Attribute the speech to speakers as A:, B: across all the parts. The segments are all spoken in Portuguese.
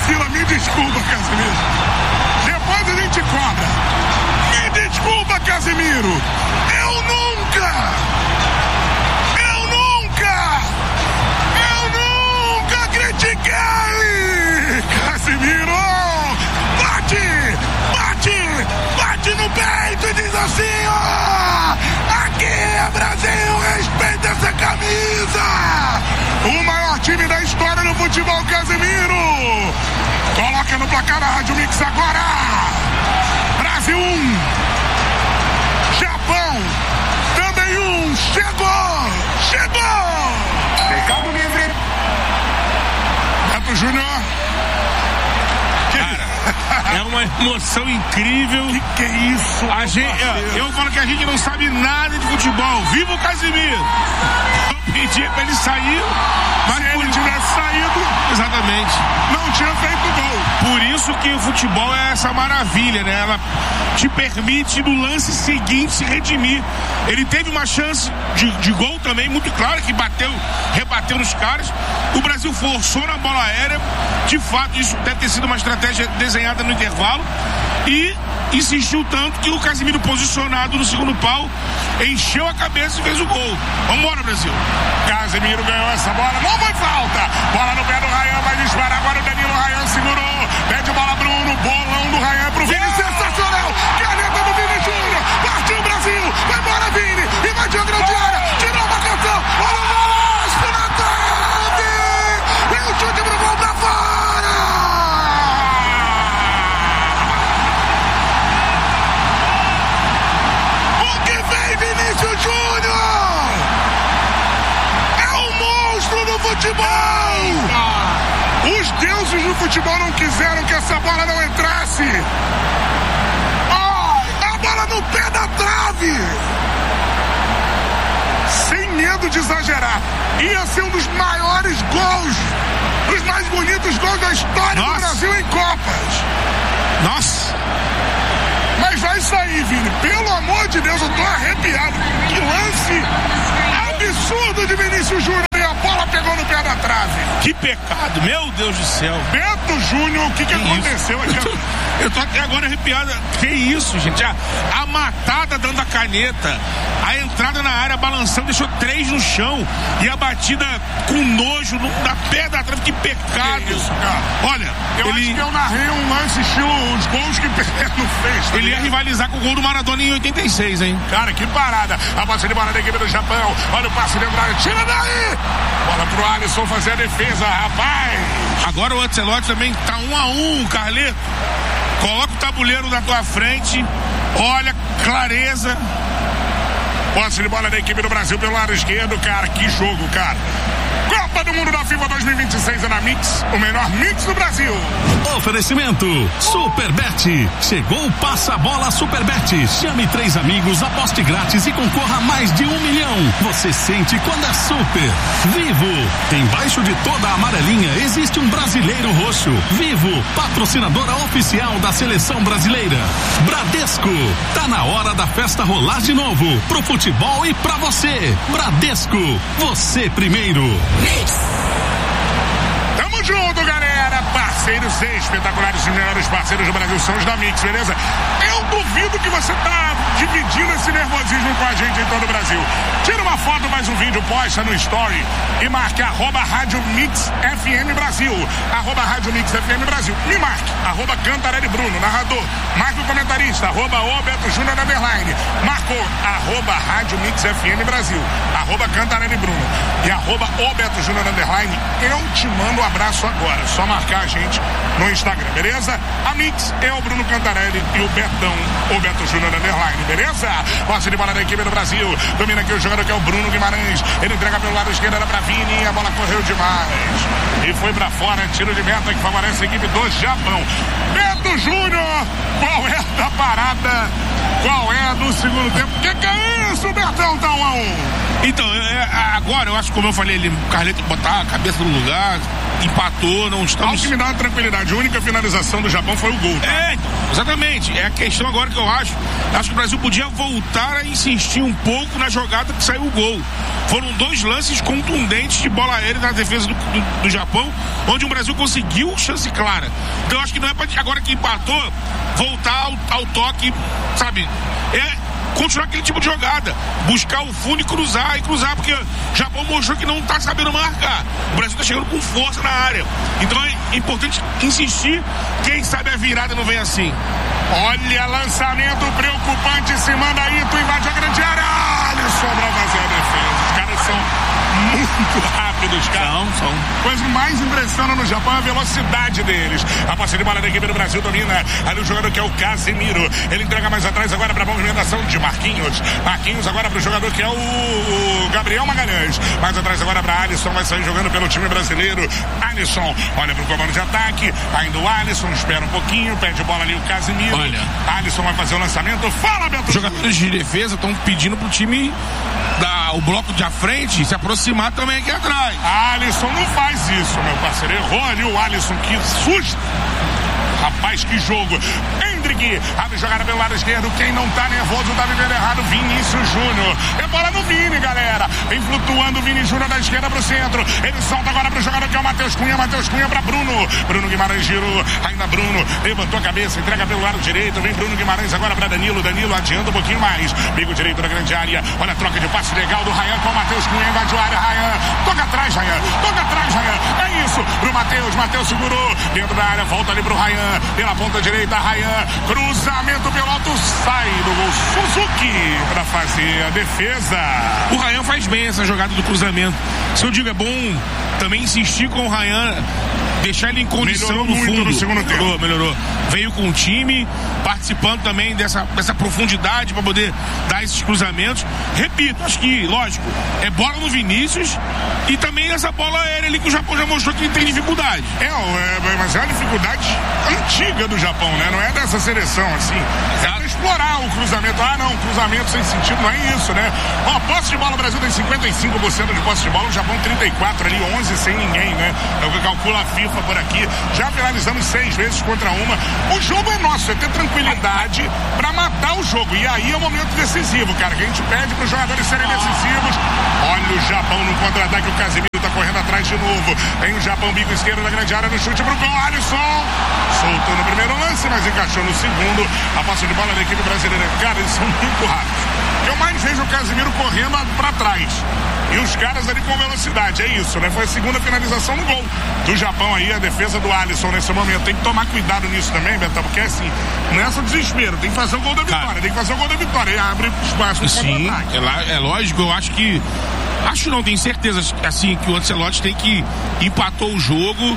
A: vacila, me desculpa, Casemiro. Depois a gente cobra. Me desculpa, Casemiro. Eu nunca critiquei. Casemiro, bate no peito e diz assim, ó, aqui é Brasil, respeita essa camisa. O maior time da história do futebol, Casemiro. Coloca no placar da Rádio Mix agora. Brasil 1, Japão também 1. Chegou. Recado livre. Beto Júnior.
B: É uma emoção incrível.
A: Que é isso?
B: Eu falo que a gente não sabe nada de futebol. Viva o Casemiro! Eu pedi pra ele sair, mas
A: se ele tivesse saído,
B: exatamente,
A: não tinha feito gol.
B: Por isso que o futebol é essa maravilha, né? Ela te permite no lance seguinte se redimir. Ele teve uma chance de gol também, muito claro, que rebateu nos caras. O Brasil forçou na bola aérea. De fato, isso deve ter sido uma estratégia desenhada no intervalo. E insistiu tanto que o Casemiro, posicionado no segundo pau, encheu a cabeça e fez o gol. Vambora, Brasil.
A: Casemiro ganhou essa bola, não foi falta. Bola no pé do Ryan, vai disparar agora o Danilo. Ryan segurou, pede bola Bruno, bolão do Ryan pro Vini, sensacional. Caneta do Vini Júnior, partiu o Brasil, vai embora Vini, invadiu a grande área, tirou a marcação, olha o Vasco na trave, e o chute pro gol pra fora. O que vem Vinícius Júnior é um monstro do futebol. Os deuses do futebol não quiseram que essa bola não entrasse. A bola no pé da trave. Sem medo de exagerar. Ia ser um dos maiores gols, dos mais bonitos gols da história do Brasil em Copas.
B: Nossa!
A: Mas vai sair, Vini. Pelo amor de Deus, eu tô arrepiado. Que lance absurdo de Vinícius Júnior. E a bola pegou no pé da trave.
B: Que pecado, meu Deus do céu.
A: Beto Júnior, o que aconteceu aqui?
B: Eu tô até agora arrepiado. Que isso, gente? A matada dando a caneta, a entrada na área balançando, deixou 3 no chão. E a batida com nojo na pé da trave. Que pecado.
A: Que isso, cara?
B: Olha,
A: eu acho que eu narrei um lance estilo os gols que Pelé não fez.
B: Ele ia rivalizar com o gol do Maradona em 86, hein?
A: Cara, que parada. A base de bola da equipe do Japão. Olha o passe de Andrade. Tira daí! Bola pro Alisson fazer a defesa, rapaz.
B: Agora o Ancelotti também tá 1-1, Carleto. Coloca o tabuleiro na tua frente. Olha, clareza.
A: Posse de bola da equipe do Brasil pelo lado esquerdo, cara. Que jogo, cara. Copa do Mundo da FIFA 2026 é na Mix, o melhor mix do Brasil.
C: Oferecimento Superbet. Chegou o Passa Bola Superbet. Chame 3 amigos, aposte grátis e concorra a mais de 1 milhão. Você sente quando é super. Vivo. Embaixo de toda a amarelinha existe um brasileiro roxo. Vivo, patrocinadora oficial da seleção brasileira. Bradesco. Tá na hora da festa rolar de novo. Pro futebol e pra você. Bradesco. Você primeiro.
A: Tamo junto, galera. Parceiros espetaculares, os melhores parceiros do Brasil são os da Mix, beleza? Eu duvido que você tá dividindo esse nervosismo com a gente em todo o Brasil. Tira uma foto, mais um vídeo, posta no Story e marque @Rádio Mix FM Brasil. @Rádio Mix FM Brasil. Me marque, @Cantarelli Bruno, narrador. Marque o comentarista, @Beto Júnior _. Marcou, @Rádio Mix FM Brasil. @Cantarelli Bruno. E @Beto Júnior _. Eu te mando um abraço agora. Só marcar a gente no Instagram, beleza? A Mix é o Bruno Cantarelli e o Betão, o Beto Júnior _, beleza? Posse de bola da equipe do Brasil. Domina aqui o jogador que é o Bruno Guimarães. Ele entrega pelo lado esquerdo, era pra Vini. A bola correu demais. E foi pra fora. Tiro de meta que favorece a equipe do Japão. Beto Júnior, qual é da parada? Qual é do segundo tempo? Que é isso, Betão? Tá 1-1.
B: Então, agora eu acho que, como eu falei, o Carleto botar a cabeça no lugar, empatou, não estamos...
A: Algo que me dá uma tranquilidade, a única finalização do Japão foi o gol. Tá?
B: Exatamente, é a questão agora que eu acho que o Brasil podia voltar a insistir um pouco na jogada que saiu o gol. Foram 2 lances contundentes de bola aérea na defesa do Japão, onde o Brasil conseguiu chance clara. Então eu acho que não é pra, agora que empatou, voltar ao toque, sabe? Continuar aquele tipo de jogada, buscar o fundo e cruzar, porque o Japão mostrou que não está sabendo marcar. O Brasil está chegando com força na área. Então é importante insistir, quem sabe a virada não vem assim.
A: Olha, lançamento preocupante, se manda aí, tu invade a grande área, Alisson pra fazer a defesa. Os caras são muito rápidos, cara.
B: São.
A: Coisa que mais impressiona no Japão é a velocidade deles. A posse de bola da equipe do Brasil domina ali o jogador que é o Casemiro. Ele entrega mais atrás agora para a movimentação de Marquinhos. Marquinhos agora para o jogador que é o Gabriel Magalhães. Mais atrás agora para Alisson, vai sair jogando pelo time brasileiro. Alisson olha para o comando de ataque, ainda o Alisson, espera um pouquinho, pede bola ali o Casemiro.
B: Olha,
A: Alisson vai fazer o lançamento. Fala, Beto!
B: Os jogadores de defesa estão pedindo pro time o bloco de frente se aproximar também aqui atrás.
A: Alisson não faz isso, meu parceiro. Errou ali o Alisson, que susto. Rapaz, que jogo. Hendrick abre jogada pelo lado esquerdo. Quem não tá nervoso tá vivendo errado. Vinícius Júnior. É bola no Vini, galera. Vem flutuando o Vini Júnior da esquerda pro centro. Ele solta agora pro jogador que é o Matheus Cunha. Matheus Cunha pra Bruno. Bruno Guimarães girou. Ainda Bruno levantou a cabeça, entrega pelo lado direito. Vem Bruno Guimarães agora pra Danilo. Danilo adianta um pouquinho mais. Bico direito da grande área. Olha a troca de passe legal do Ryan com o Matheus Cunha. Invadiu a área. Ryan. Toca atrás, Ryan. Toca atrás, Ryan. É isso. Pro Matheus. Matheus segurou. Dentro da área. Volta ali pro Ryan. Pela ponta direita, Ryan, cruzamento pelo alto, sai do gol Suzuki para fazer a defesa.
B: O Ryan faz bem essa jogada do cruzamento. Se eu digo, é bom também insistir com o Ryan, deixar ele em condição
A: melhorou
B: no fundo.
A: No segundo tempo.
B: Melhorou. Veio com o time, participando também dessa profundidade para poder dar esses cruzamentos. Repito, acho que, lógico, é bola no Vinícius e também essa bola aérea ali que o Japão já mostrou que tem dificuldade.
A: Mas é uma dificuldade antiga do Japão, né? Não é dessa seleção, assim. É pra explorar o cruzamento. Cruzamento sem sentido, não é isso, né? Posse de bola, o Brasil tem 55% de posse de bola, o Japão 34% ali, 11 sem ninguém, né? É o que calcula a FIFA por aqui. Já finalizamos 6 vezes contra uma. O jogo é nosso, é ter tranquilidade pra matar o jogo. E aí é o momento decisivo, cara, que a gente pede pros jogadores serem decisivos. Olha o Japão no contra-ataque, o Casemiro tá correndo atrás de novo. Tem o Japão, bico esquerdo da grande área, no chute pro gol, Alisson. Soltou no primeiro lance, mas encaixou no segundo. A posse de bola da equipe brasileira. Cara, eles são muito rápidos. Eu mais vejo o Casemiro correndo pra trás. E os caras ali com velocidade, é isso, né? Foi a segunda finalização no gol do Japão aí, a defesa do Alisson nesse momento. Tem que tomar cuidado nisso também, Betão, porque assim, não é só desespero, tem que fazer o gol da vitória, tem que fazer o gol da vitória e abre espaço.
B: Sim, é lógico, eu acho que... Acho não, tenho certeza, assim, que o Ancelotti tem que empatou o jogo,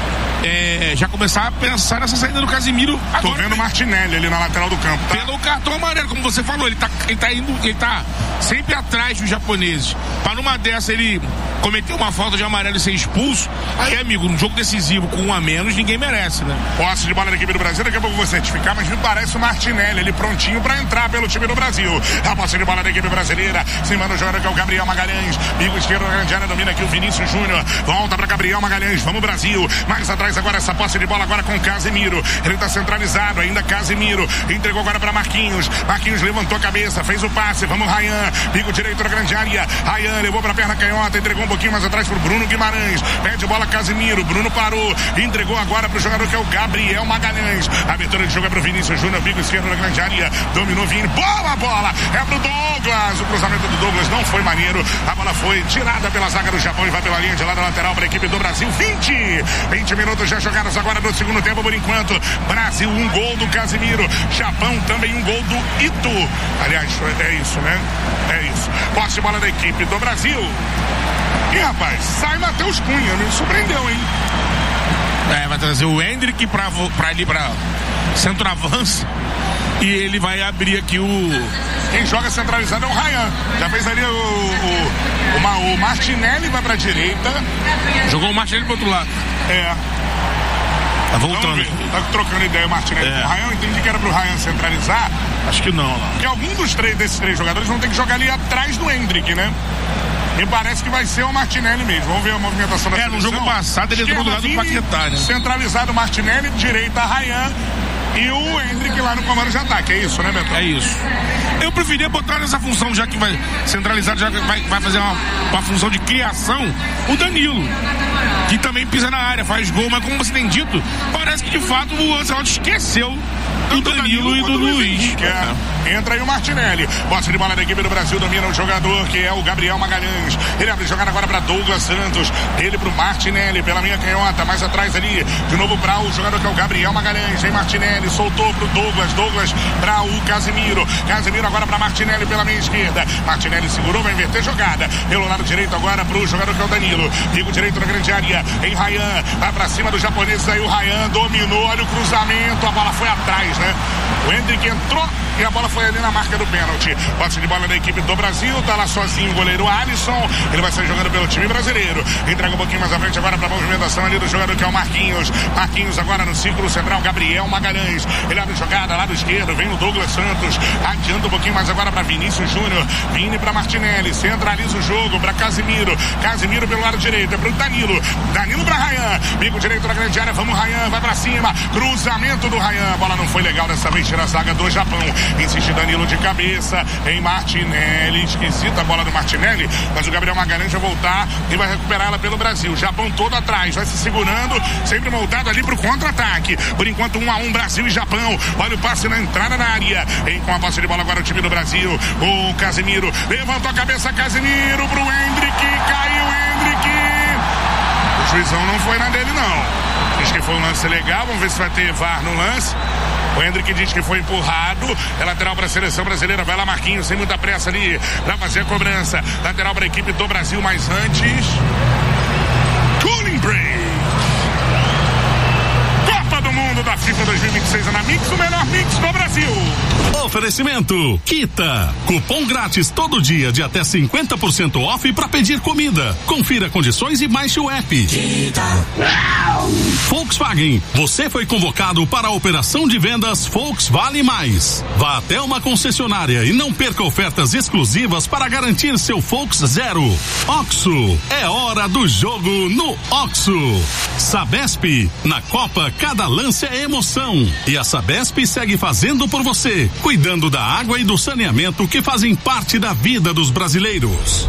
B: já começar a pensar nessa saída do Casemiro.
A: Tô vendo o Martinelli ali na lateral do campo, tá?
B: Pelo cartão amarelo, como você falou, ele tá sempre atrás dos japoneses. Pra numa dessa ele cometer uma falta de amarelo e ser expulso, aí, amigo, num jogo decisivo com 1 a menos, ninguém merece, né?
A: Posse de bola da equipe do Brasil, daqui a pouco eu vou certificar, mas me parece o Martinelli ali prontinho pra entrar pelo time do Brasil. A posse de bola da equipe brasileira, se manda o jogador que é o Gabriel Magalhães, bico esquerdo da grande área, domina aqui o Vinícius Júnior, volta pra Gabriel Magalhães, vamos Brasil, mais atrás agora essa posse de bola agora com o Casemiro, ele tá centralizado, ainda Casemiro, entregou agora pra Marquinhos levantou a cabeça, fez o passe, vamos Ryan, bico direito da grande área, Ryan levou pra perna canhota, entregou um pouquinho mais atrás pro Bruno Guimarães, pede bola Casemiro, Bruno parou, entregou agora pro jogador que é o Gabriel Magalhães, a abertura de jogo é pro Vinícius Júnior, bico esquerdo da grande área, dominou Vini, bola, é pro Douglas, o cruzamento do Douglas não foi maneiro, a bola foi tirada pela zaga do Japão e vai pela linha de lado lateral para a equipe do Brasil, 20 minutos já jogados agora no segundo tempo por enquanto, Brasil, um gol do Casemiro, Japão também um gol do Ito, aliás, é isso, né? É isso, posse de bola da equipe do Brasil. E rapaz, sai Matheus Cunha, me surpreendeu, hein?
B: Vai trazer o Hendrick pra ali, pra centroavanço. E ele vai abrir aqui
A: Quem joga centralizado é o Ryan. Já fez ali o Martinelli vai pra direita.
B: Jogou o Martinelli pro outro lado.
A: Tá voltando. Tá trocando ideia o Martinelli com o Ryan. Eu entendi que era pro Ryan centralizar.
B: Acho que não.
A: Porque algum desses três jogadores vão ter que jogar ali atrás do Hendrick, né? Me parece que vai ser o Martinelli mesmo. Vamos ver a movimentação da seleção.
B: No jogo passado ele entrou do lado do Paquetá, né?
A: Centralizado Martinelli, direita Ryan e o Hendrick lá no comando de ataque. É isso, né, Beto?
B: É isso. Eu preferia botar nessa função, já que vai centralizado, já que vai fazer uma função de criação, o Danilo, que também pisa na área, faz gol, mas como você tem dito, parece que de fato o Ancelotti esqueceu do Danilo e do Luiz.
A: Entra aí o Martinelli. Posse de bola da equipe do Brasil, domina o jogador que é o Gabriel Magalhães. Ele abre jogada agora para Douglas Santos. Ele pro Martinelli pela minha canhota, mais atrás ali. De novo para o jogador que é o Gabriel Magalhães. Vem Martinelli, soltou pro Douglas. Douglas para o Casemiro. Casemiro agora para Martinelli pela minha esquerda. Martinelli segurou, vai inverter jogada. Pelo lado direito agora pro jogador que é o Danilo. Bico direito na grande área. Em Ryan, vai para cima do japonês. Aí o Ryan dominou. Olha o cruzamento. A bola foi atrás, né? O Hendrick entrou e a bola foi ali na marca do pênalti. Posse de bola da equipe do Brasil, tá lá sozinho o goleiro Alisson, ele vai sair jogando pelo time brasileiro. Entrega um pouquinho mais à frente agora pra movimentação ali do jogador que é o Marquinhos. Marquinhos agora no círculo central, Gabriel Magalhães. Ele abre jogada, lado esquerdo, vem o Douglas Santos. Adianta um pouquinho mais agora pra Vinícius Júnior. Vini pra Martinelli, centraliza o jogo pra Casemiro. Casemiro pelo lado direito, é pro Danilo. Danilo pra Ryan, bico direito na grande área, vamos Ryan, vai pra cima. Cruzamento do Ryan, a bola não foi legal dessa vez, tira a zaga do Japão. Insiste Danilo de cabeça em Martinelli. Esquisita a bola do Martinelli, mas o Gabriel Magalhães vai voltar e vai recuperar ela pelo Brasil. Japão todo atrás, vai se segurando, sempre moldado ali pro contra-ataque. Por enquanto 1-1 Brasil e Japão. Olha o passe na entrada da área. Com a posse de bola agora o time do Brasil. O Casemiro levantou a cabeça, Casemiro pro Hendrick, caiu o Hendrick. O juizão não foi na dele não. Diz que foi um lance legal, vamos ver se vai ter VAR no lance. O Hendrick diz que foi empurrado. É lateral para a seleção brasileira. Vai lá Marquinhos, sem muita pressa ali para fazer a cobrança. Lateral para a equipe do Brasil, mas antes cooling break. Copa do Mundo da FIFA 2026 é na Mix, o melhor mix do Brasil.
C: Oferecimento Kita. Cupom grátis todo dia de até 50% off para pedir comida. Confira condições e baixe o app. Kita. Volkswagen. Você foi convocado para a operação de vendas Volkswagen Mais. Vá até uma concessionária e não perca ofertas exclusivas para garantir seu Volks Zero. Oxo. É hora do jogo no Oxo. Sabesp. Na Copa, cada lance é emoção. E a Sabesp segue fazendo por você, cuidando da água e do saneamento que fazem parte da vida dos brasileiros.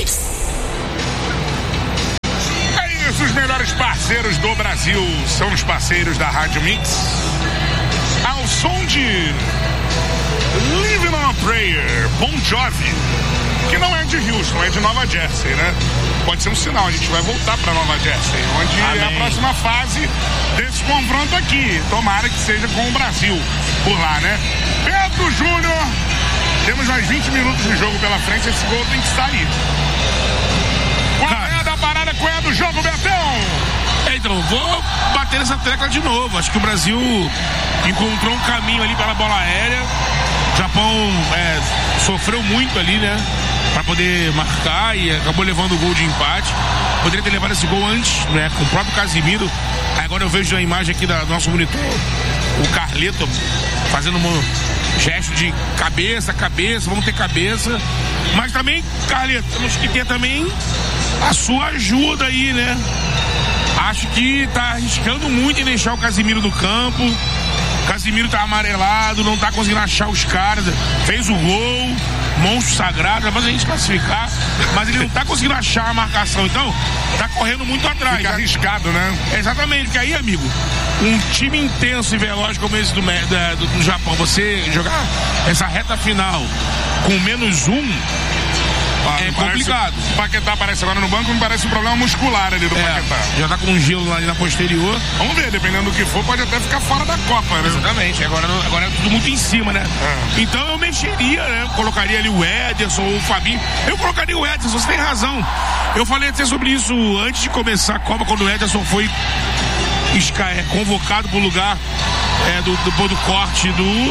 A: É isso, os melhores parceiros do Brasil são os parceiros da Rádio Mix. Ao som de Living on a Prayer, Bon Jovi, que não é de Houston, é de Nova Jersey, né? Pode ser um sinal, a gente vai voltar para Nova Jersey, onde Amém. É a próxima fase desse confronto aqui. Tomara que seja com o Brasil por lá, né? Pedro Júnior, temos mais 20 minutos de jogo pela frente, esse gol tem que sair. Qual é da parada, qual é do jogo, Betão?
B: Então, vou bater nessa tecla de novo. Acho que o Brasil encontrou um caminho ali pela bola aérea. O Japão sofreu muito ali, né? Para poder marcar e acabou levando o gol de empate. Poderia ter levado esse gol antes, né? Com o próprio Casemiro. Agora eu vejo a imagem aqui do nosso monitor, o Carleto fazendo um gesto de cabeça, vamos ter cabeça. Mas também, Carleto, temos que ter também a sua ajuda aí, né? Acho que tá arriscando muito em deixar o Casemiro no campo. Casemiro tá amarelado, não tá conseguindo achar os caras. Fez o gol, monstro sagrado, mas a gente classificar. Mas ele não tá conseguindo achar a marcação. Então, tá correndo muito atrás.
A: Fica arriscado, né?
B: Exatamente, porque aí, amigo, um time intenso e veloz como esse do Japão, você jogar essa reta final com -1, é complicado.
A: O Paquetá aparece agora no banco, me parece um problema muscular ali do Paquetá.
B: Já tá com um gelo ali na posterior.
A: Vamos ver, dependendo do que for, pode até ficar fora da Copa, né?
B: Exatamente, agora é tudo muito em cima, né? Então eu mexeria, né? Colocaria ali o Ederson ou o Fabinho. Eu colocaria o Ederson, você tem razão. Eu falei até sobre isso antes de começar a Copa, quando o Ederson foi convocado pro lugar do corte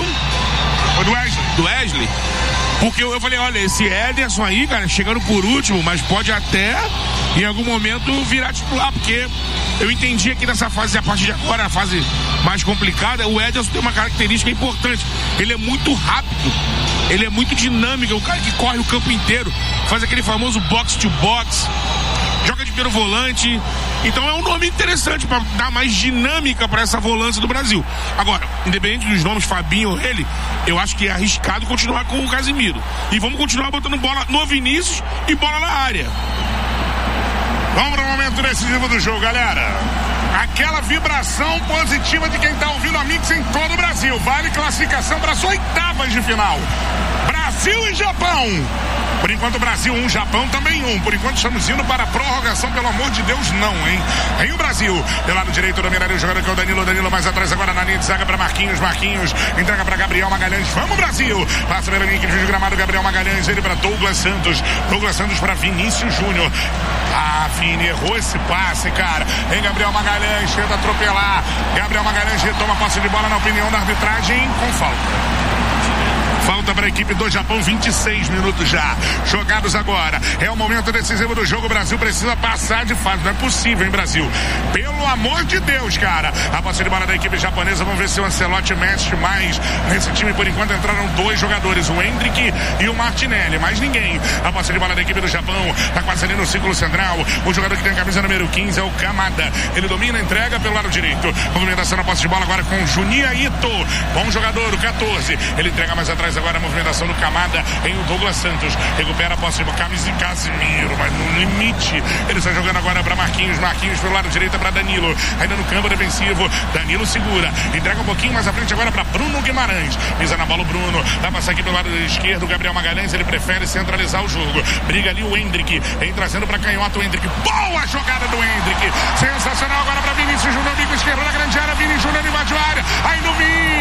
B: do Wesley. Porque eu falei, olha, esse Ederson aí, cara, chegando por último, mas pode até, em algum momento, virar titular, porque Eu entendi aqui nessa fase, a partir de agora, a fase mais complicada, o Ederson tem uma característica importante. Ele é muito rápido, ele é muito dinâmico, é um cara que corre o campo inteiro, faz aquele famoso box to box, joga de primeiro volante. Então é um nome interessante para dar mais dinâmica para essa volância do Brasil. Agora, independente dos nomes, Fabinho ou ele, eu acho que é arriscado continuar com o Casemiro. E vamos continuar botando bola no Vinícius e bola na área.
A: Vamos para o momento decisivo do jogo, galera. Aquela vibração positiva de quem está ouvindo a Mix em todo o Brasil. Vale classificação para as oitavas de final. Brasil e Japão. Por enquanto Brasil 1, Japão também 1. Por enquanto estamos indo para a prorrogação, pelo amor de Deus, não, hein? Em o Brasil, pelo lado direito dominaria o jogador que é o Danilo mais atrás agora na linha de zaga para Marquinhos, entrega para Gabriel Magalhães, vamos Brasil! Passa pela linha de gramado, Gabriel Magalhães, ele para Douglas Santos para Vinícius Júnior. Ah, Vini, errou esse passe, cara. Em Gabriel Magalhães, tenta atropelar. Gabriel Magalhães retoma a posse de bola na opinião da arbitragem com falta. Falta para a equipe do Japão, 26 minutos já. Jogados agora. É o momento decisivo do jogo. O Brasil precisa passar de fase. Não é possível, hein, Brasil? Pelo amor de Deus, cara. A posse de bola da equipe japonesa. Vamos ver se o Ancelotti mexe mais nesse time. Por enquanto entraram dois jogadores, o Hendrick e o Martinelli. Mais ninguém. A posse de bola da equipe do Japão. Tá quase ali no círculo central. O jogador que tem a camisa número 15 é o Kamada. Ele domina, entrega pelo lado direito. Movimentação na posse de bola agora com o Junya Ito. Bom jogador, o 14. Ele entrega mais atrás agora a movimentação do Kamada em o Douglas Santos. Recupera a posse de bola. Camisa de Casemiro, mas no limite. Ele está jogando agora para Marquinhos pelo lado direito para Danilo. Ainda no campo defensivo. Danilo segura. Entrega um pouquinho mais à frente agora para Bruno Guimarães. Pisa na bola o Bruno. Vai passar aqui pelo lado esquerdo. Gabriel Magalhães. Ele prefere centralizar o jogo. Briga ali o Hendrick. Vem trazendo para canhota o Hendrick. Boa jogada do Hendrick. Sensacional agora para Vinícius Júnior. Bico esquerdo na grande área. Vinícius Júnior invadiu a área. Aí no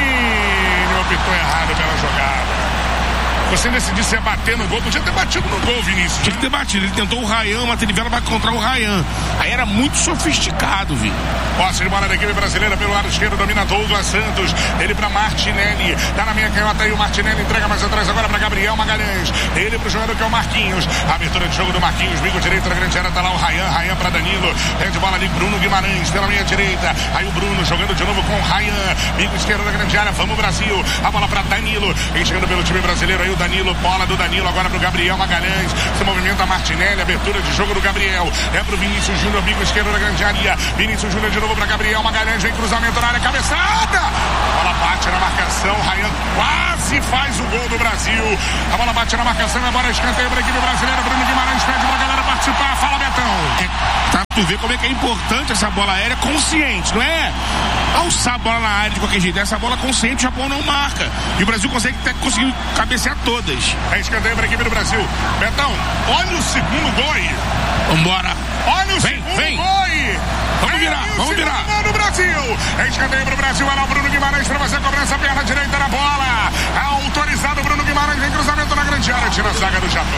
A: Vini. Optou errado pela jogada. Você decidiu se bater no gol, podia ter batido no gol, Vinícius.
B: Tinha que ter batido, ele tentou o Ryan, uma trivela para encontrar o Ryan. Aí era muito sofisticado, Vini.
A: Posse de bola da equipe brasileira pelo lado esquerdo, domina Douglas Santos. Ele para Martinelli, tá na minha canhota aí o Martinelli, entrega mais atrás agora para Gabriel Magalhães. Ele pro jogador que é o Marquinhos. A abertura de jogo do Marquinhos, bico direito na grande área, tá lá o Ryan para Danilo. Pede bola ali, Bruno Guimarães pela minha direita. Aí o Bruno jogando de novo com o Ryan. Bico esquerdo na grande área, vamos Brasil. A bola para Danilo, chegando pelo time brasileiro aí o Danilo, bola do Danilo agora pro Gabriel Magalhães, se movimenta Martinelli, abertura de jogo do Gabriel, é pro Vinícius Júnior, bico esquerdo da grande área, Vinícius Júnior de novo pra Gabriel Magalhães, vem cruzamento na área, cabeçada, a bola bate na marcação, Ryan quase faz o gol do Brasil, a bola bate na marcação, agora escanteio pra equipe brasileira, Bruno Guimarães pede pra galera participar, fala Betão.
B: Pra tu ver como é que é importante essa bola aérea consciente, não é alçar a bola na área de qualquer jeito, essa bola consciente o Japão não marca, e o Brasil conseguir cabecear todas.
A: É escanteio para a equipe do Brasil. Betão, olha o segundo gol aí.
B: Vambora.
A: Olha o segundo gol aí.
B: Vamos virar.
A: No Brasil. É escanteio para o Brasil. Olha o Bruno Guimarães para fazer a cobrança, perna direita na bola. Autorizado o Bruno Guimarães, vem cruzamento na grande área, tira a zaga do Japão.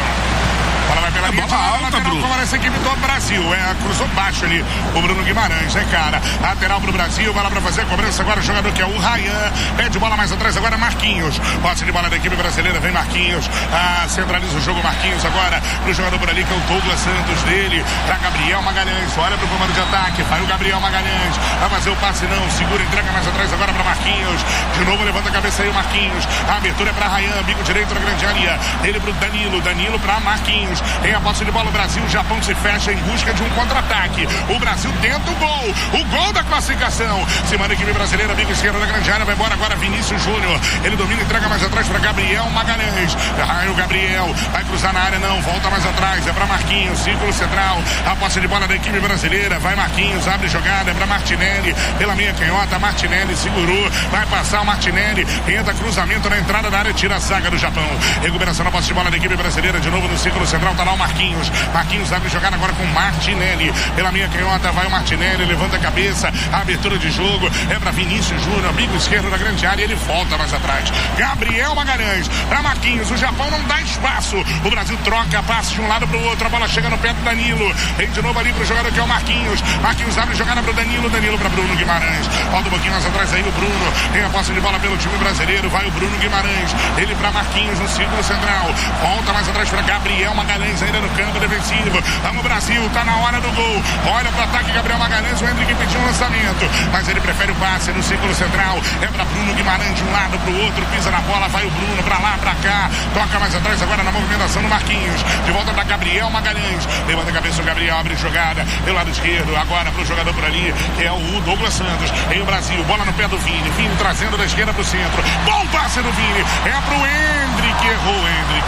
A: A bola vai pela linha de alta, Bruno. Como essa equipe do Brasil. Cruzou baixo ali o Bruno Guimarães, né, cara? Lateral pro Brasil, vai lá pra fazer a cobrança agora o jogador que é o Ryan. Pede bola mais atrás agora, Marquinhos. Posse de bola da equipe brasileira, vem Marquinhos. Centraliza o jogo, Marquinhos agora pro jogador por ali que é o Douglas Santos dele. Pra Gabriel Magalhães, olha pro comando de ataque. Vai o Gabriel Magalhães. Vai fazer o passe não, segura, entrega mais atrás agora pra Marquinhos. De novo levanta a cabeça aí o Marquinhos. A abertura é pra Ryan, bico direito na grande área. Ele pro Danilo pra Marquinhos. Tem a posse de bola, o Brasil, o Japão se fecha em busca de um contra-ataque. O Brasil tenta o gol da classificação. Se manda a equipe brasileira, bico esquerdo na grande área, vai embora agora Vinícius Júnior. Ele domina e entrega mais atrás para Gabriel Magalhães. Aí o Gabriel vai cruzar na área, não, volta mais atrás, é para Marquinhos, círculo central. A posse de bola da equipe brasileira, vai Marquinhos, abre jogada, é para Martinelli, pela meia canhota, Martinelli segurou, vai passar o Martinelli, tenta cruzamento na entrada da área, tira a zaga do Japão. Recuperação na posse de bola da equipe brasileira, de novo no círculo central, tá lá o Marquinhos. Marquinhos abre jogada agora com Martinelli. Pela minha canhota vai o Martinelli, levanta a cabeça. A abertura de jogo é para Vinícius Júnior, bico esquerdo da grande área. Ele volta mais atrás. Gabriel Magalhães para Marquinhos. O Japão não dá espaço. O Brasil troca, passa de um lado para o outro. A bola chega no pé do Danilo. Vem de novo ali pro jogador que é o Marquinhos. Marquinhos abre jogada pro Danilo. Danilo para Bruno Guimarães. Volta um pouquinho mais atrás aí o Bruno. Tem a posse de bola pelo time brasileiro. Vai o Bruno Guimarães. Ele para Marquinhos no círculo central. Volta mais atrás para Gabriel Magalhães. Magalhães ainda no campo defensivo. Vamos Brasil, tá na hora do gol. Olha pro ataque Gabriel Magalhães, o Hendrick pediu um lançamento, mas ele prefere o passe no círculo central. É pra Bruno Guimarães de um lado pro outro, pisa na bola, vai o Bruno pra lá, pra cá. Toca mais atrás agora na movimentação do Marquinhos. De volta pra Gabriel Magalhães. Levanta a cabeça o Gabriel, abre jogada pelo lado esquerdo. Agora pro jogador por ali, que é o Douglas Santos. Em o Brasil, bola no pé do Vini. Vini trazendo da esquerda pro centro. Bom passe do Vini. É pro Hendrick. Errou o Hendrick.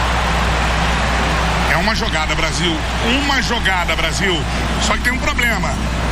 A: É uma jogada, Brasil. Uma jogada, Brasil. Só que tem um problema.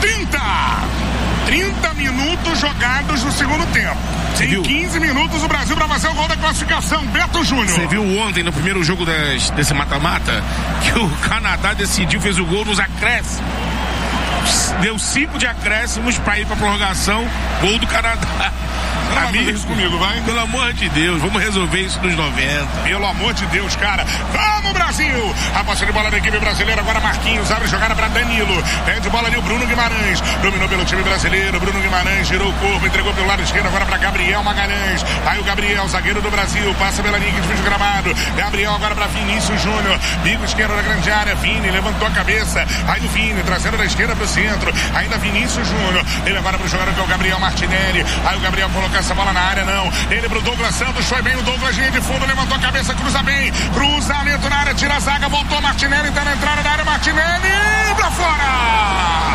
A: 30 minutos jogados no segundo tempo. Em 15 minutos o Brasil para fazer o gol da classificação. Beto Júnior.
B: Você viu ontem no primeiro jogo desse mata-mata que o Canadá decidiu, fez o gol nos acréscimos. Deu 5 de acréscimos para ir para prorrogação. Gol do Canadá.
A: Amigo, isso comigo, vai?
B: Pelo amor de Deus, vamos resolver isso nos 90.
A: Pelo amor de Deus, cara. Vamos, Brasil! A posse de bola da equipe brasileira. Agora Marquinhos abre jogada para Danilo. Pede bola ali o Bruno Guimarães. Dominou pelo time brasileiro. Bruno Guimarães girou o corpo, entregou pelo lado esquerdo agora para Gabriel Magalhães. Aí o Gabriel, zagueiro do Brasil, passa pela linha que divide o gramado. Gabriel agora para Vinícius Júnior. Bico esquerdo da grande área. Vini levantou a cabeça. Aí o Vini trazendo da esquerda para o centro. Ainda Vinícius Júnior. Ele agora para o jogador que é o Gabriel Martinelli. Aí o Gabriel colocar essa bola na área, não. Ele pro Douglas Santos, foi bem o Douglas, linha de fundo, levantou a cabeça, cruza bem. Cruzamento na área, tira a zaga, voltou Martinelli, tá na entrada da área, Martinelli, pra fora!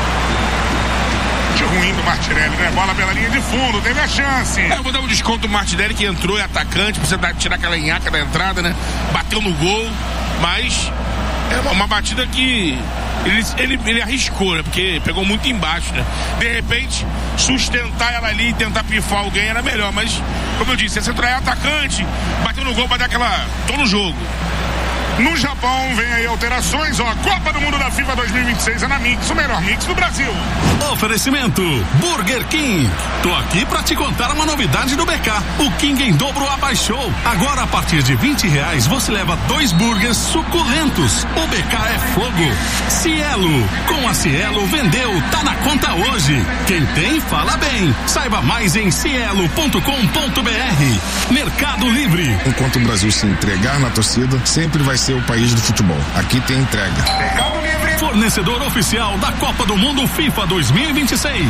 A: De ruim do Martinelli, né? Bola pela linha de fundo, teve a chance.
B: Eu vou dar um desconto do Martinelli, que entrou, é atacante, precisa tirar aquela enhaca da entrada, né? Bateu no gol, mas é uma batida que ele arriscou, né? Porque pegou muito embaixo, né? De repente, sustentar ela ali e tentar pifar alguém era melhor, mas, como eu disse, esse é atacante, bateu no gol pra dar aquela... tô no jogo.
A: No Japão, vem aí alterações, ó, Copa do Mundo da FIFA 2026 é na Mix, o melhor mix do Brasil.
C: Oferecimento Burger King. Tô aqui pra te contar uma novidade do BK. O King em dobro abaixou. Agora a partir de R$20 você leva 2 burgers suculentos. O BK é fogo. Cielo. Com a Cielo vendeu, tá na conta hoje. Quem tem, fala bem. Saiba mais em cielo.com.br. Mercado Livre.
D: Enquanto o Brasil se entregar na torcida, sempre vai ser o país do futebol. Aqui tem entrega.
C: Fornecedor oficial da Copa do Mundo FIFA 2026.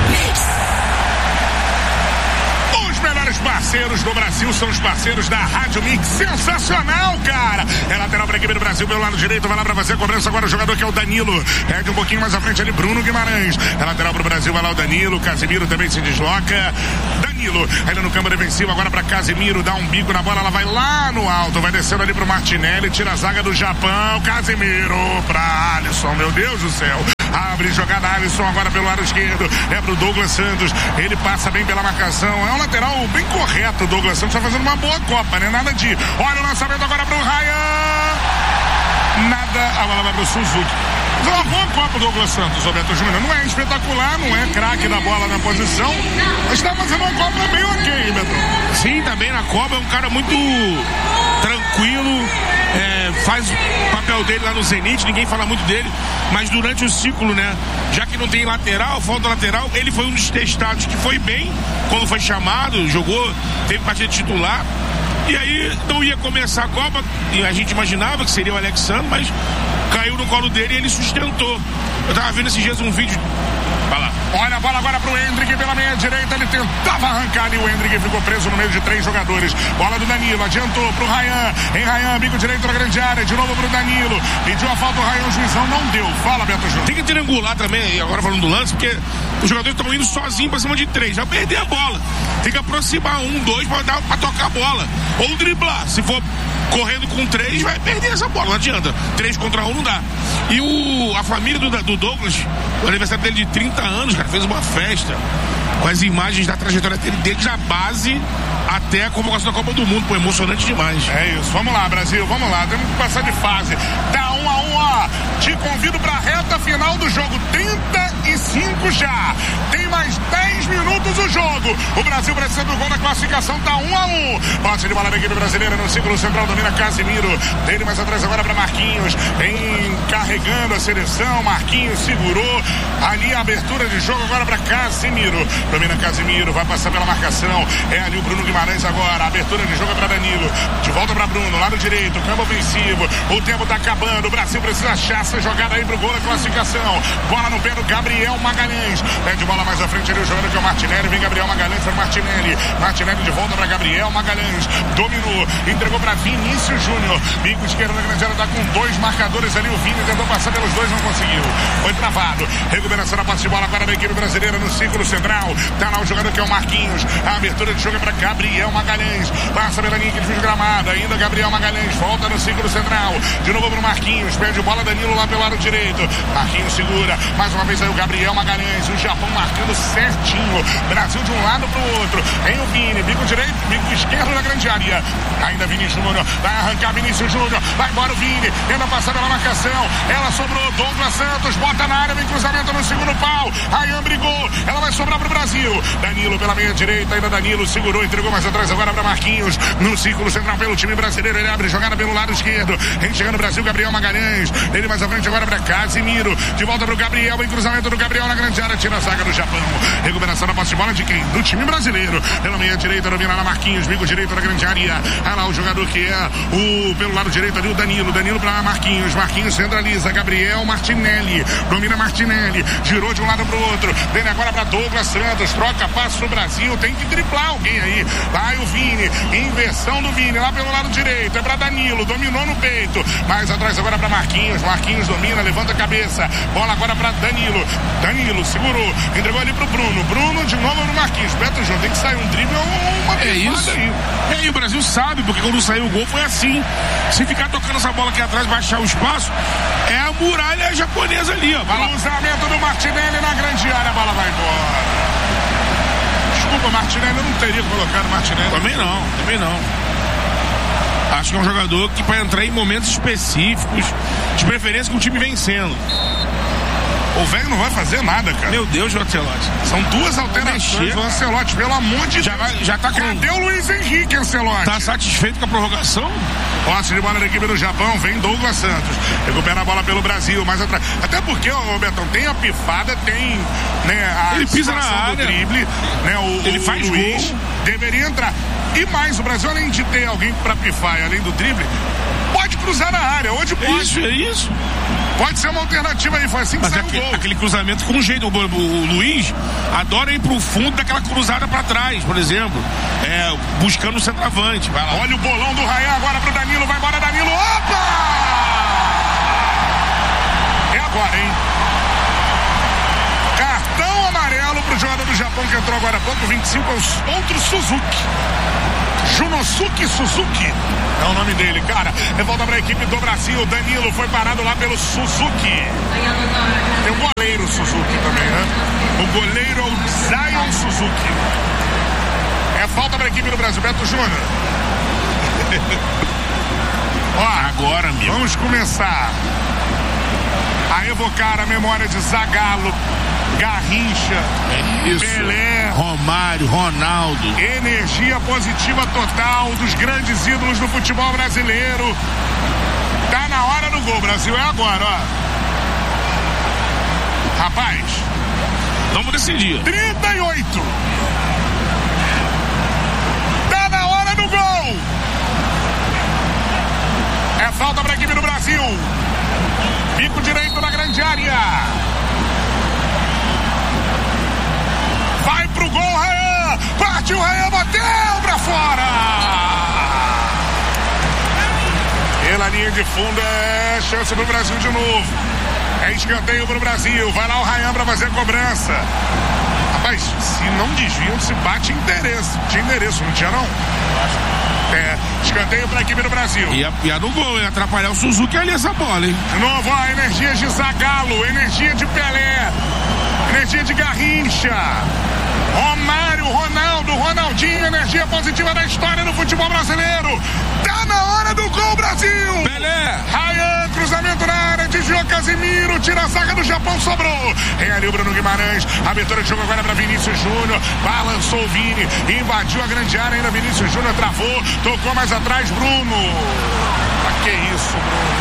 A: Os melhores parceiros do Brasil são os parceiros da Rádio Mix. Sensacional, cara. É lateral para a equipe do Brasil pelo lado direito. Vai lá para fazer a cobrança agora o jogador que é o Danilo. Pede um pouquinho mais à frente ali, Bruno Guimarães. É lateral para o Brasil, vai lá o Danilo. Casemiro também se desloca. Danilo, ainda no campo defensivo, agora para Casemiro, dá um bico na bola, ela vai lá no alto, vai descendo ali pro Martinelli, tira a zaga do Japão, Casemiro para Alisson, meu Deus do céu. Abre jogada Alisson agora pelo lado esquerdo. É pro Douglas Santos. Ele passa bem pela marcação. É um lateral bem correto. O Douglas Santos tá fazendo uma boa Copa, né? Nada de... Olha o lançamento agora pro Ryan. Nada. A bola vai pro Suzuki. Mas é uma boa Copa o Douglas Santos, Roberto Júnior. Não é espetacular, não é craque da bola na posição. Mas tá fazendo uma Copa bem ok, Beto.
B: Sim, também na Copa é um cara muito tranquilo. Faz o papel dele lá no Zenit, ninguém fala muito dele, mas durante o ciclo, né, já que não tem lateral, falta lateral, ele foi um dos testados que foi bem quando foi chamado, jogou, teve partida titular, e aí não ia começar a Copa, e a gente imaginava que seria o Alexandre, mas caiu no colo dele e ele sustentou. Eu tava vendo esses dias um vídeo. Vai lá.
A: Olha a bola agora pro Hendrick pela meia direita, ele tentava arrancar ali, o Hendrick ficou preso no meio de 3 jogadores. Bola do Danilo, adiantou pro Ryan, em Ryan, bico direito na grande área, de novo pro Danilo, pediu a falta o Ryan, o juizão não deu. Fala, Beto Júnior.
B: Tem que triangular também, agora falando do lance, porque os jogadores estão indo sozinhos pra cima de 3, já perder a bola. Tem que aproximar 1, 2 pra tocar a bola, ou driblar, se for correndo com 3, vai perder essa bola, não adianta. 3 contra 1 não dá. E a família do Douglas, o aniversário dele de 30 anos, cara, fez uma festa com as imagens da trajetória dele desde a base até a convocação da Copa do Mundo. Pô, emocionante demais.
A: É isso, vamos lá, Brasil, vamos lá, temos que passar de fase. Tá 1-1, ó. Te convido pra reta final do jogo. 35 já. Tem mais 10 minutos o jogo. O Brasil precisa do gol da classificação, tá 1-1. Passe de bola da equipe brasileira no círculo central, domina Casemiro. Dele mais atrás agora pra Marquinhos. Encarregando a seleção, Marquinhos segurou ali a abertura de jogo agora pra Casemiro. Domina Casemiro, vai passar pela marcação. É ali o Bruno Guimarães. Guimarães agora, abertura de jogo para Danilo, de volta para Bruno, lado direito, campo ofensivo, o tempo tá acabando, o Brasil precisa achar essa jogada aí pro gol da classificação, bola no pé do Gabriel Magalhães, pede bola mais à frente ali o jogador que é o Martinelli, vem Gabriel Magalhães para Martinelli de volta para Gabriel Magalhães, dominou, entregou para Vinícius Júnior, bico esquerdo da grande área, tá com 2 marcadores ali, o Vini tentou passar pelos 2, não conseguiu, foi travado, recuperação da posse de bola agora da equipe brasileira no círculo central, tá lá o jogador que é o Marquinhos, a abertura de jogo é para Gabriel Magalhães, passa pela linha que desvia de gramado, ainda Gabriel Magalhães, volta no círculo central, de novo pro Marquinhos, perde bola Danilo lá pelo lado direito, Marquinhos segura, mais uma vez aí o Gabriel Magalhães, o Japão marcando certinho, Brasil de um lado pro outro, em o Vini, bico direito, bico esquerdo da grande área, ainda Vinícius Júnior, vai arrancar Vinícius Júnior, vai embora o Vini, tenta passar pela marcação, ela sobrou, Douglas Santos, bota na área, vem cruzamento no segundo pau, Rayan brigou, ela vai sobrar pro Brasil, Danilo pela meia direita, ainda Danilo segurou, entregou mais atrás agora para Marquinhos, no círculo central pelo time brasileiro, ele abre jogada pelo lado esquerdo, vem chegando o Brasil, Gabriel Magalhães, ele mais à frente agora para Casimiro, de volta pro Gabriel, em cruzamento do Gabriel na grande área, tira a zaga do Japão, recuperação da posse de bola de quem? Do time brasileiro, pela meia direita, domina lá Marquinhos, bico direito da grande área, olha lá o jogador que é pelo lado direito ali o Danilo para Marquinhos centraliza, Gabriel Martinelli, domina Martinelli, girou de um lado pro outro, vem agora para Douglas Santos, troca passo pro Brasil, tem que driblar alguém aí, vai o Vini, inversão do Vini, lá pelo lado direito, é para Danilo, dominou no peito, mais atrás agora para Marquinhos domina, levanta a cabeça, bola agora para Danilo segurou, entregou ali pro Bruno de novo no Marquinhos, Beto Júnior, tem que sair um drible ou uma
B: isso aí. E aí o Brasil sabe, porque quando saiu o gol foi assim, se ficar tocando essa bola aqui atrás, baixar o espaço, é a muralha japonesa ali, ó.
A: Cruzamento do Martinelli na grande área, a bola vai embora. Desculpa, Martinelli, eu não teria colocado Martinelli.
B: Também não. Acho que é um jogador que para entrar em momentos específicos, de preferência com o time vencendo.
A: O velho não vai fazer nada, cara.
B: Meu Deus, o Ancelotti.
A: São 2 alterações do Ancelotti, pelo amor de Deus.
B: Já tá com...
A: Cadê o Luiz Henrique, Ancelotti?
B: Tá satisfeito com a prorrogação?
A: Posse de bola da equipe do Japão, vem Douglas Santos. Recupera a bola pelo Brasil, mais atrás. Até porque, Betão, tem a pifada, tem, né, a
B: ele pisa na área.
A: Do drible, né,
B: ele faz
A: Luiz
B: gol.
A: Deveria entrar. E mais, o Brasil, além de ter alguém pra pifar e além do drible, pode cruzar na área, onde pode.
B: É isso.
A: Pode ser uma alternativa aí, foi assim que saiu o gol.
B: Aquele cruzamento com jeito, o Luiz adora ir pro fundo daquela cruzada pra trás, por exemplo, buscando o centroavante. Vai lá.
A: Olha o bolão do Rayan agora pro Danilo, vai embora Danilo, opa! É agora, hein? Cartão amarelo pro jogador do Japão que entrou agora há pouco, 25, é outro Suzuki. Junosuke Suzuki é o nome dele, cara. Volta pra equipe do Brasil. Danilo foi parado lá pelo Suzuki. Tem o goleiro Suzuki também, né? O goleiro é o Zion Suzuki. É falta pra equipe do Brasil. Beto Júnior. Ó,
B: agora, meu.
A: Vamos começar a evocar a memória de Zagallo, Garrincha, Pelé,
B: Romário, Ronaldo.
A: Energia positiva total dos grandes ídolos do futebol brasileiro. Tá na hora do gol, Brasil, é agora, ó. Rapaz,
B: vamos decidir.
A: 38. Tá na hora do gol. É falta pra equipe do Brasil. Bico direito da grande área. Vai pro gol, Rayan! Partiu, Rayan, bateu pra fora! Pela linha de fundo é chance pro Brasil de novo. É escanteio pro Brasil. Vai lá o Rayan pra fazer a cobrança. Rapaz, se não desviam, se bate endereço. Tinha endereço, não tinha não? Escanteio pra equipe do Brasil.
B: E a do gol, ia atrapalhar o Suzuki ali essa bola, hein?
A: De novo, ó, energia de Zagallo, energia de Pelé, energia de Garrincha, Romário, Ronaldo, Ronaldinho, energia positiva da história do futebol brasileiro. Tá na hora do gol, Brasil!
B: Pelé!
A: Rayan, cruzamento na área, desviou Casimiro, tira a zaga do Japão, sobrou. Tem ali o Bruno Guimarães, abertura de jogo agora para Vinícius Júnior, balançou o Vini, invadiu a grande área, ainda Vinícius Júnior travou, tocou mais atrás, Bruno. Ah, que isso, Bruno?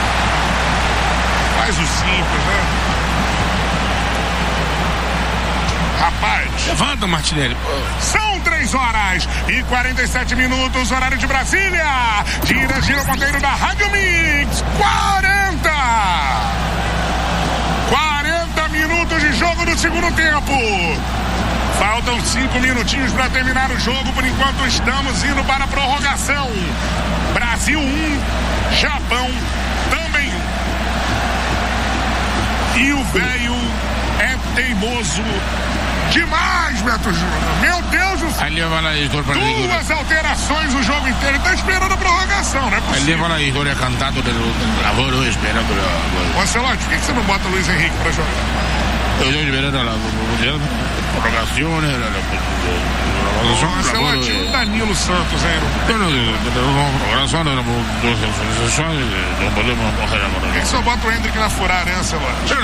A: Faz o simples, né? Rapaz.
B: Levanta, Martinelli.
A: São 3 6h47, horário de Brasília. Gira o ponteiro da Rádio Mix. 40 minutos de jogo do segundo tempo. Faltam 5 minutinhos para terminar o jogo. Por enquanto estamos indo para a prorrogação. Brasil 1, Japão também 1. E o velho é teimoso demais, Beto Júnior. Meu Deus do céu. Duas alterações o jogo inteiro. Tá esperando a prorrogação, né?
B: Ele leva a história cantando do lavoro esperando.
A: Ancelotti, por que você não bota o Luiz Henrique pra jogar?
B: Eu estou esperando a prorrogação,
A: Ancelotti, o Danilo Santos, hein? Por que só bota o Hendrick na furada, né, Ancelotti?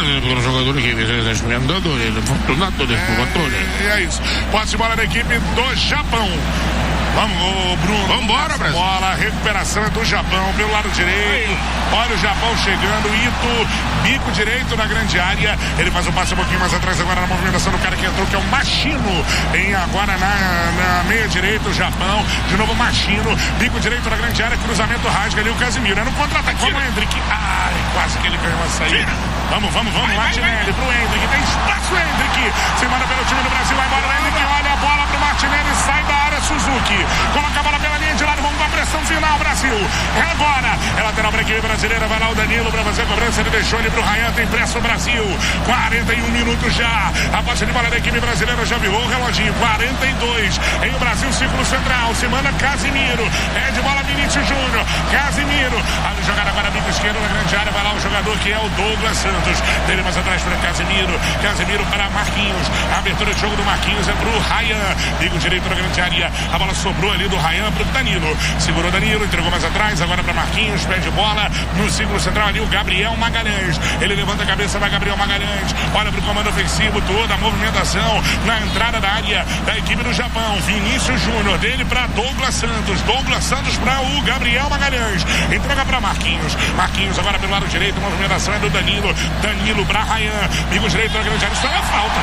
A: É isso. Posse de bola da equipe do Japão. Vamos, Bruno.
B: Vambora, Brasil.
A: Bola, recuperação é do Japão pelo lado direito. Olha o Japão chegando. Ito, bico direito na grande área. Ele faz um passe um pouquinho mais atrás agora na movimentação do cara que entrou, que é o Machino. Agora na meia direita o Japão. De novo Machino. Bico direito na grande área. Cruzamento rasga ali o Casimiro. É no contra-ataque. Vamos, Hendrick. Ai, quase que ele ganhou a saída. Vamos. Martinelli pro Hendrick. Tem espaço, Hendrick. Se manda pelo time do Brasil. Vai embora o Hendrick. Olha a bola pro Martinelli. Sai da área, Suzuki. Coloca a bola pela linha de lado, vamos com a pressão final, Brasil. É agora. É lateral para a equipe brasileira. Vai lá o Danilo para fazer a cobrança. Ele deixou ele pro Ryan. Tem pressa o Brasil. 41 minutos já. A posse de bola da equipe brasileira já virou o reloginho. 42. Em o Brasil, círculo central. Se manda Casimiro. É de bola Vinícius Júnior. Casimiro. Ali jogada agora bico esquerdo na grande área. Vai lá o jogador que é o Douglas Santos. Dele mais atrás para Casimiro. Casimiro para Marquinhos. A abertura de jogo do Marquinhos é pro Ryan. Bico direito na grande área. A bola sobrou ali do Ryan pro Danilo. Segurou Danilo, entregou mais atrás, agora para Marquinhos, pede bola no círculo central ali o Gabriel Magalhães. Ele levanta a cabeça, vai Gabriel Magalhães. Olha pro comando ofensivo, toda a movimentação na entrada da área da equipe do Japão. Vinícius Júnior, dele para Douglas Santos. Douglas Santos para o Gabriel Magalhães. Entrega para Marquinhos. Marquinhos agora pelo lado direito, a movimentação é do Danilo. Danilo para Ryan. Bico direito na grande área. Isso é falta.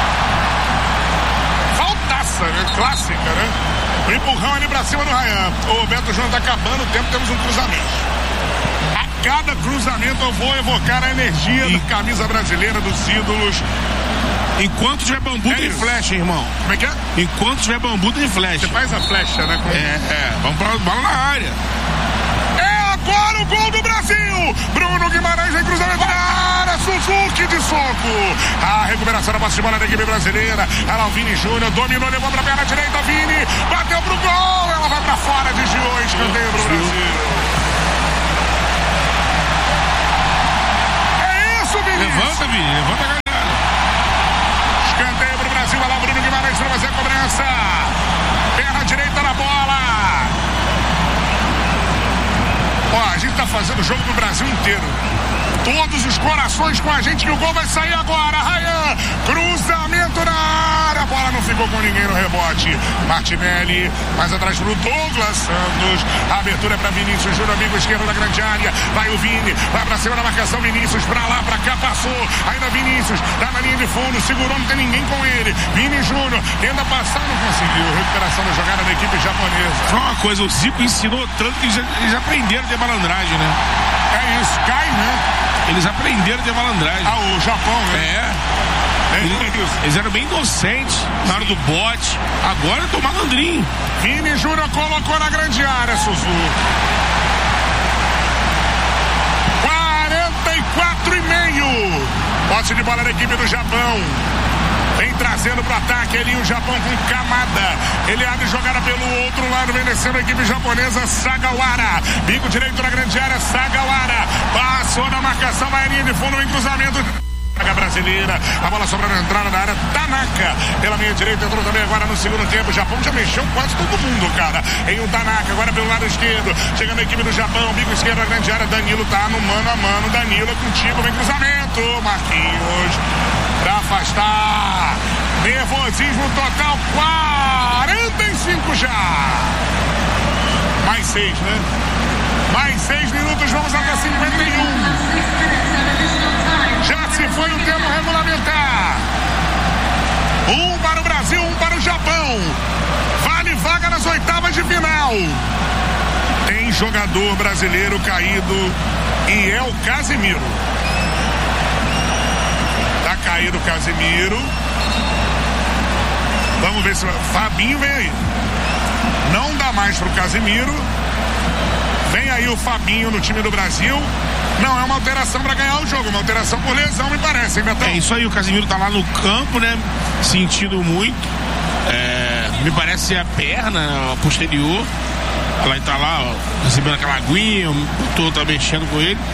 A: Faltaça, né? Clássica, né? O empurrão ali pra cima do Ryan. O Beto Júnior tá acabando o tempo, temos um cruzamento. A cada cruzamento eu vou evocar a energia da camisa brasileira dos ídolos.
B: Enquanto tiver bambu, tem flecha, irmão.
A: Como é que é?
B: Enquanto tiver bambu, tem flecha.
A: Você faz a flecha, né?
B: Vamos pra bola na área.
A: É agora o gol do Brasil! Bruno Guimarães em cruzamento na área. Suzuki de soco. A recuperação da posse de bola da equipe brasileira. Ela, o Vini Júnior, dominou, levou pra perna direita. Vini bateu pro gol. Ela vai pra fora, desviou. Escanteio pro Brasil. É isso, Vini.
B: Levanta, Vini. Levanta a galera.
A: Escanteio pro Brasil. Vai lá o Bruno Guimarães pra fazer a cobrança. Perna direita na bola. Ó, a gente tá fazendo o jogo do Brasil inteiro. Todos os corações com a gente, que o gol vai sair agora. Ryan, cruzamento na área. A bola não ficou com ninguém no rebote. Martinelli, mais atrás pro Douglas Santos. A abertura é pra Vinícius Júnior, amigo esquerdo da grande área. Vai o Vini, vai pra cima da marcação. Vinícius pra lá, pra cá, passou. Ainda Vinícius, tá na linha de fundo, segurou, não tem ninguém com ele. Vini Júnior, tenta passar, não conseguiu. Recuperação da jogada da equipe japonesa.
B: Só uma coisa, o Zico ensinou tanto que eles aprenderam a ter malandragem, né?
A: É isso, cai, né?
B: Eles aprenderam a ter malandragem.
A: Ah, o Japão, né?
B: Eles eram bem inocentes na hora do bote. Agora estão malandrinho.
A: Vini Júnior colocou na grande área, Suzu. 44,5. Posse de bola da equipe do Japão. Vem trazendo pro ataque ali o Japão com Kamada. Ele abre jogada pelo outro lado, vem descendo a equipe japonesa, Sagawara. Bico direito na grande área, Sagawara. Passou na marcação, vai linha de fundo, vem cruzamento. A brasileira, a bola sobrando na entrada da área, Tanaka pela meia direita, entrou também agora no segundo tempo. O Japão já mexeu quase todo mundo, cara. Em o Tanaka, agora pelo lado esquerdo, chegando a equipe do Japão, bico esquerdo na grande área, Danilo tá no mano a mano, Danilo é contigo, vem cruzamento, Marquinhos pra afastar. Nervosismo total, 45 já. Mais 6, né? Mais 6 minutos, vamos até 51. Já se foi o tempo regulamentar. 1 para o Brasil, 1 para o Japão. grande final. Tem jogador brasileiro caído e é o Casemiro. Tá caído o Casemiro. Vamos ver se Fabinho vem aí. Não dá mais pro Casemiro. Vem aí o Fabinho no time do Brasil. Não é uma alteração para ganhar o jogo, uma alteração por lesão, me parece, hein, Betão?
B: É isso aí, o Casemiro tá lá no campo, né? Sentindo muito. Me parece a perna posterior. Ela tá lá, ó, recebendo aquela aguinha, o doutor tá mexendo com ele.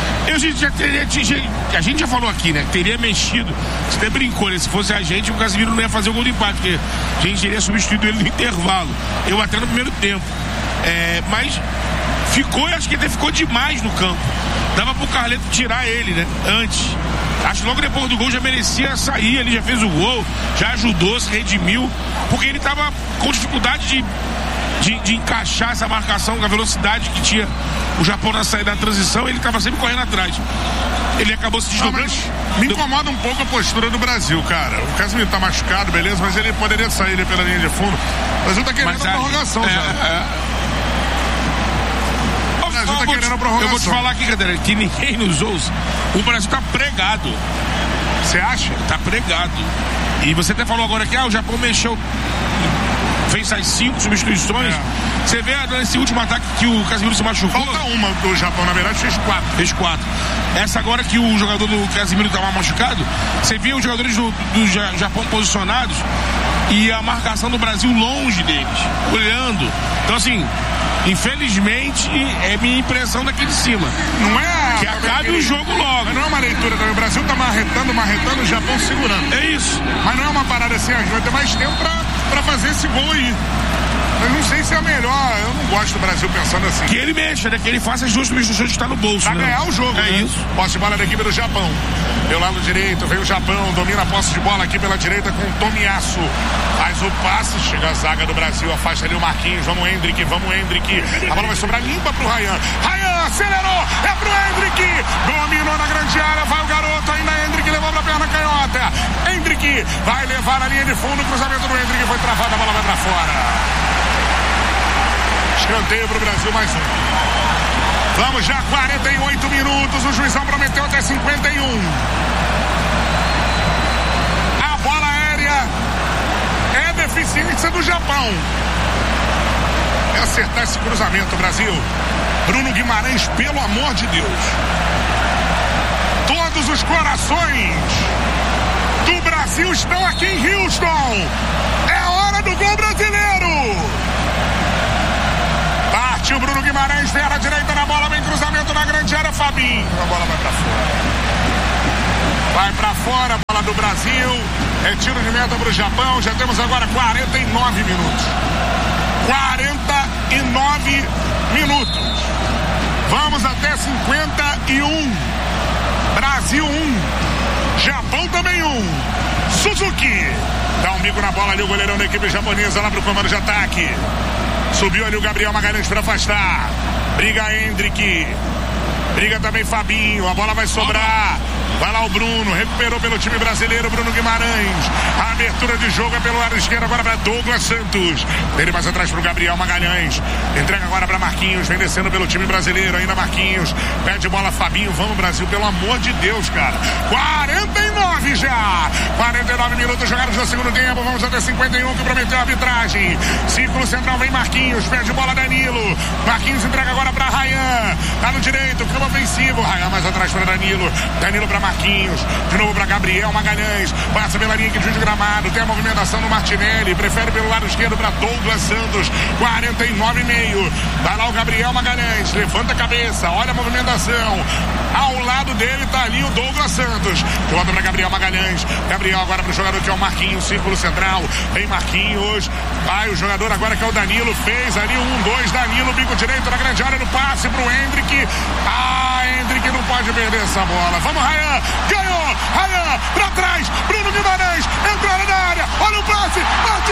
B: A gente já falou aqui, né? Teria mexido. Você até brincou, né? Se fosse a gente, o Casemiro não ia fazer o gol de empate, porque a gente teria substituído ele no intervalo. Eu até no primeiro tempo. Mas ficou, e acho que ele ficou demais no campo. Dava pro Carleto tirar ele, né? Antes. Acho que logo depois do gol já merecia sair, ele já fez o gol, já ajudou, se redimiu, porque ele tava com dificuldade de encaixar essa marcação com a velocidade que tinha o Japão na saída da transição, ele estava sempre correndo atrás. Ele acabou se desdobrando.
A: Me incomoda um pouco a postura do Brasil, cara. O Casemiro tá machucado, beleza, mas ele poderia sair pela linha de fundo. O Brasil tá querendo a prorrogação já. O Brasil tá querendo a prorrogação.
B: Eu vou te falar aqui, galera, que ninguém nos ouça. O Brasil tá pregado.
A: Você acha?
B: Tá pregado. E você até falou agora que o Japão mexeu, fez as 5 substituições. Você vê nesse último ataque que o Casemiro se machucou.
A: Falta uma do Japão, na verdade fez 4.
B: Essa agora que o jogador do Casemiro estava machucado, você via os jogadores do Japão posicionados e a marcação do Brasil longe deles, olhando. Então assim, infelizmente é minha impressão daqui de cima.
A: Não é
B: que acabe o jogo logo.
A: Mas não é uma leitura também. O Brasil tá marretando, o Japão segurando.
B: É isso.
A: Mas não é uma parada assim, a gente vai ter mais tempo pra fazer esse gol aí. Mas não sei se é a melhor. Eu não gosto do Brasil pensando assim.
B: Que ele mexa, né? Que ele faça as duas substituições que está no bolso.
A: Pra ganhar o jogo,
B: É isso.
A: Posse de bola da equipe do Japão. Pelo lado direito, vem o Japão, domina a posse de bola aqui pela direita com o Tomiyasu. Faz o passe, chega a zaga do Brasil, afasta ali o Marquinhos. Vamos, Hendrick. A bola vai sobrar limpa pro Ryan. Ryan acelerou, é pro Hendrick. Dominou na grande área, vai o garoto, ainda Hendrick, levou pra perna canhota. Hendrick vai levar na linha de fundo, o cruzamento do Hendrick foi travado, a bola vai pra fora. Escanteio pro Brasil, mais um. Vamos já, 48 minutos, o juizão prometeu até 51. A bola aérea é deficiência do Japão. É acertar esse cruzamento, Brasil. Bruno Guimarães, pelo amor de Deus. Todos os corações do Brasil estão aqui em Houston. É a hora do gol brasileiro. Partiu Bruno Guimarães, vem à direita na bola, vem cruzamento na grande área, Fabinho. A bola vai pra fora. Vai pra fora, a bola do Brasil. É tiro de meta pro Japão. Já temos agora 49 minutos. 49 minutos. Vamos até 51. Brasil 1. Japão também 1. Suzuki. Dá um bico na bola ali o goleirão da equipe japonesa lá pro comando de ataque. Subiu ali o Gabriel Magalhães para afastar. Briga Hendrick. Briga também Fabinho. A bola vai sobrar. Vai lá o Bruno. Recuperou pelo time brasileiro. Bruno Guimarães. A abertura de jogo é pelo lado esquerdo agora para Douglas Santos. Ele mais atrás para o Gabriel Magalhães. Entrega agora para Marquinhos. Vem descendo pelo time brasileiro. Ainda Marquinhos. Pede bola Fabinho. Vamos Brasil. Pelo amor de Deus, cara. 49 já. 49 minutos jogados no segundo tempo. Vamos até 51 que prometeu a arbitragem. Círculo central vem Marquinhos. Pede bola Danilo. Marquinhos entrega agora para Ryan. Tá no direito. Campo ofensivo. Ryan mais atrás para Danilo. Danilo para Marquinhos. De novo para Gabriel Magalhães. Passa pela linha que de gramado. Tem a movimentação do Martinelli. Prefere pelo lado esquerdo para Douglas Santos. 49,5. Vai lá o Gabriel Magalhães. Levanta a cabeça. Olha a movimentação. Ao lado dele tá ali o Douglas Santos. Volta para Gabriel Magalhães. Gabriel agora para o jogador que é o Marquinhos. Círculo central. Vem Marquinhos. Vai o jogador agora que é o Danilo. Fez ali 1-2. Danilo, bico direito na grande área no passe pro Hendrick. Hendrick não pode perder essa bola. Vamos, Ryan. Ganhou. Ryan pra trás. Bruno Guimarães. Entrou na área. Olha o passe.